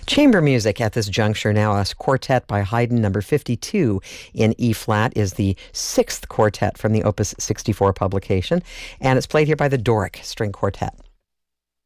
Chamber music at this juncture now. A quartet by Haydn, number 52 in E-flat, is the sixth quartet from the Opus 64 publication, and it's played here by the Doric String Quartet.